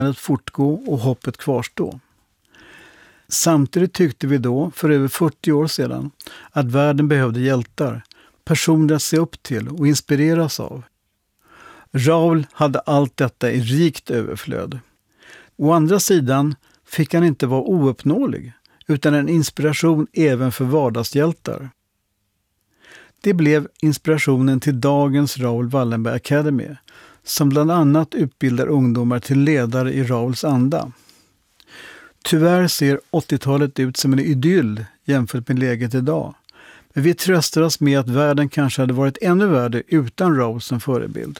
att fortgå och hoppet kvarstå. Samtidigt tyckte vi då, för över 40 år sedan, att världen behövde hjältar, personer att se upp till och inspireras av. Raoul hade allt detta i rikt överflöd. Å andra sidan fick han inte vara ouppnåelig, utan en inspiration även för vardagshjältar. Det blev inspirationen till dagens Raoul Wallenberg Academy, som bland annat utbildar ungdomar till ledare i Raouls anda. Tyvärr ser 80-talet ut som en idyll jämfört med läget idag. Men vi tröstar oss med att världen kanske hade varit ännu värre utan Raoul som förebild.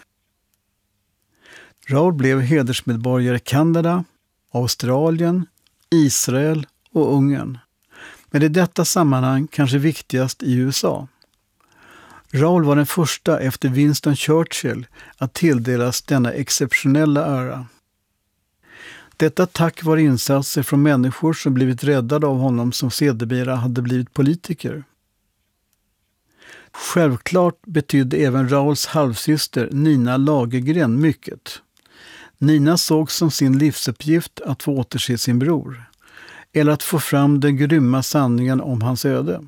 Raoul blev hedersmedborgare i Kanada, Australien, Israel och Ungern. Men i detta sammanhang kanske viktigast i USA. Raoul var den första efter Winston Churchill att tilldelas denna exceptionella ära. Detta tack vare insatser från människor som blivit räddade av honom som sedermera hade blivit politiker. Självklart betydde även Raouls halvsyster Nina Lagergren mycket. Nina såg som sin livsuppgift att få återse sin bror, eller att få fram den grymma sanningen om hans öde.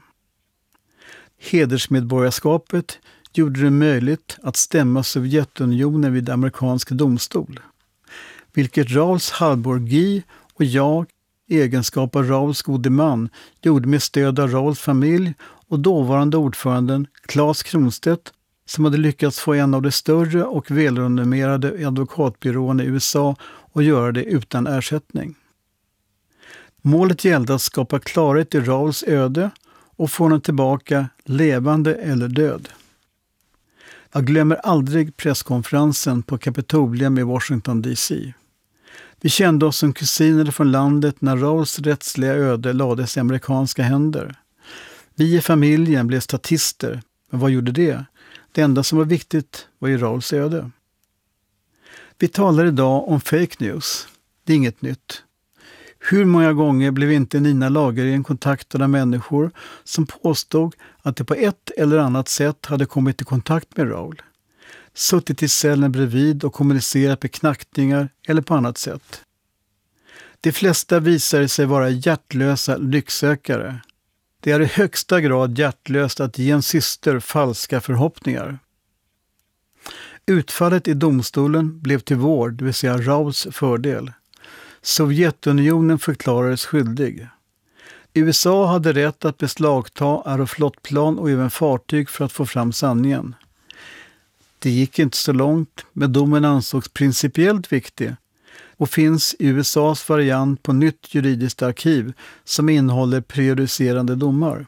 Hedersmedborgarskapet gjorde det möjligt att stämma Sovjetunionen vid amerikansk domstol, vilket Raouls halvbror Guy och jag, i egenskap av Raouls gode man, gjorde med stöd av Raouls familj och dåvarande ordföranden Claes Kronstedt, som hade lyckats få en av de större och välrenommerade advokatbyråerna i USA och göra det utan ersättning. Målet gällde att skapa klarhet i Raouls öde och få honom tillbaka levande eller död. Jag glömmer aldrig presskonferensen på Kapitolium i Washington DC. Vi kände oss som kusiner från landet när Raouls rättsliga öde lades i amerikanska händer. Vi i familjen blev statister, men vad gjorde det? Det enda som var viktigt var ju Raouls öde. Vi talar idag om fake news. Det är inget nytt. Hur många gånger blev inte Nina Lagergren kontaktad av människor som påstod att de på ett eller annat sätt hade kommit i kontakt med Raoul, suttit i cellen bredvid och kommunicerat med knackningar eller på annat sätt. De flesta visade sig vara hjärtlösa lycksökare. Det är i högsta grad hjärtlöst att ge en syster falska förhoppningar. Utfallet i domstolen blev till vår, det vill säga Raouls fördel. Sovjetunionen förklarades skyldig. USA hade rätt att beslagta aeroflotplan och även fartyg för att få fram sanningen. Det gick inte så långt, men domen ansågs principiellt viktig och finns i USAs variant på nytt juridiskt arkiv som innehåller prejudicerande domar.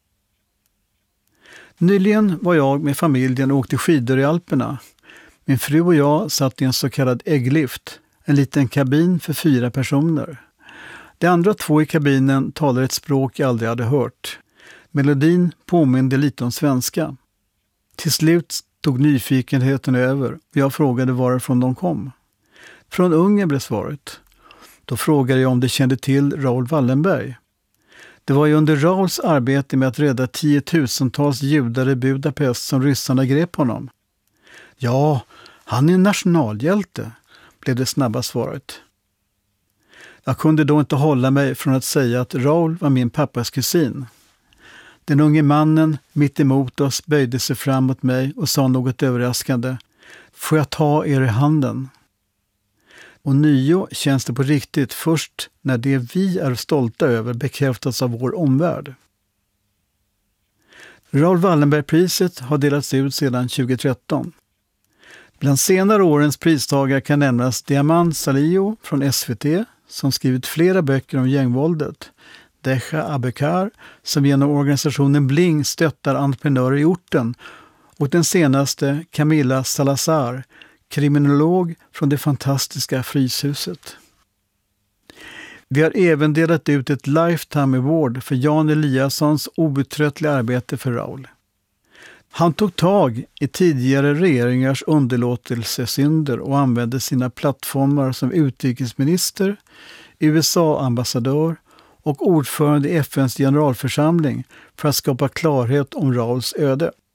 Nyligen var jag med familjen och åkte skidor i Alperna. Min fru och jag satt i en så kallad ägglift, en liten kabin för 4 personer. De andra 2 i kabinen talade ett språk jag aldrig hade hört. Melodin påminde lite om svenska. Till slut tog nyfikenheten över och jag frågade varifrån de kom. Från Ungern blev svaret. Då frågade jag om de kände till Raoul Wallenberg. Det var ju under Raouls arbete med att rädda 10-tusentals judar i Budapest som ryssarna grep honom. Ja, han är en nationalhjälte, blev det snabba svaret. Jag kunde då inte hålla mig från att säga att Raoul var min pappas kusin. Den unge mannen mitt emot oss böjde sig fram mot mig och sa något överraskande. Får jag ta er i handen? Och nio känns det på riktigt först när det vi är stolta över bekräftas av vår omvärld. Raoul Wallenberg-priset har delats ut sedan 2013. Bland senare årens pristagare kan nämnas Diamant Salio från SVT som skrivit flera böcker om gängvåldet, Deja Abekar som genom organisationen Bling stöttar entreprenörer i orten och den senaste Camilla Salazar, kriminolog från det fantastiska Fryshuset. Vi har även delat ut ett Lifetime Award för Jan Eliassons outtröttliga arbete för Raoul. Han tog tag i tidigare regeringars underlåtelsesynder och använde sina plattformar som utrikesminister, USA-ambassadör och ordförande i FNs generalförsamling för att skapa klarhet om Raouls öde.